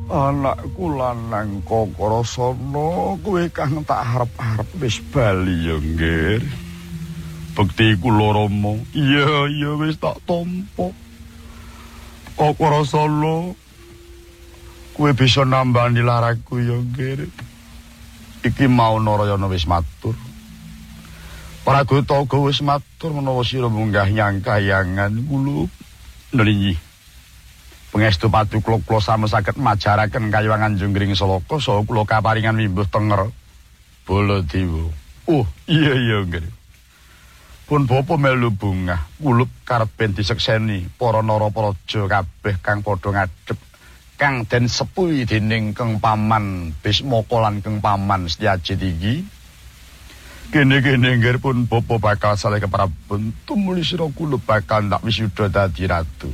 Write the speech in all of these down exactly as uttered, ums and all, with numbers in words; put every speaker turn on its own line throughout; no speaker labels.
Anakku lanang Kakrasana, kowe kang tak harep-harep wis bali ya, Nggir. Bektiku lho Rama. Iya, iya wis tak tampa. Kakrasana, kowe bisa nambani laraku ya, Nggir. Iki mau Narayana wis matur. Praguta uga wis matur menawa sira munggah nyang kahyangan kula nrinyi. Pangestu paduka kula sami saged majaraken kayuwangan Junggring Salaka saha kula kaparingan mimbuh tenger Baladewa. Oh, iya iya nggih. Pun bapa melu bungah, kulup karepen disekseni para narapraja kabeh kang padha ngadhep kang den sepuhi dening Kang Paman Bismaka lan Kang Paman Setyajid iki. Kene-kene nggih pun bapa bakal saleh keprabun tumuli sira kulup bakal tak wisuda dadi ratu.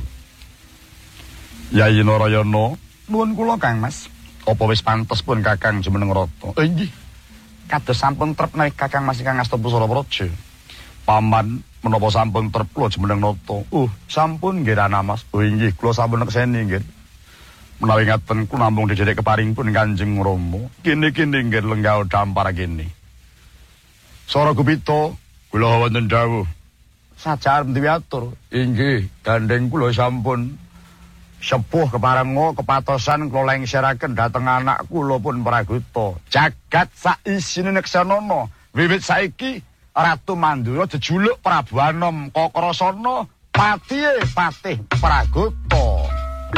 Yayi Narayana, nuwun kula Kang Mas. Apa wis pantes pun Kakang jumeneng rata? Eh nggih. Kados sampun trep nek Kakang Mas ingkang ngasta Pusara Praja. Paman menapa sampun trep kula jumeneng nata? Uh, sampun nggih Rana Mas. Oh nggih, kula sampun nekseni nggih. Menawi ngaten kula namung dederek keparingipun Kanjeng Rama. Kene-kene nggih lenggah dampar kene. Sora Gupita, kula wonten dawuh. Sajar ndiwatur. Inggih, gandeng kula sampun sepuh keparenga kepatosan kula lengseraken dhateng anak kula pun Praguta. Jagat sak isine neksanana. Wiwit saiki Ratu Mandura jejuluk Prabu Anom Kakrasana patihe patih Praguta.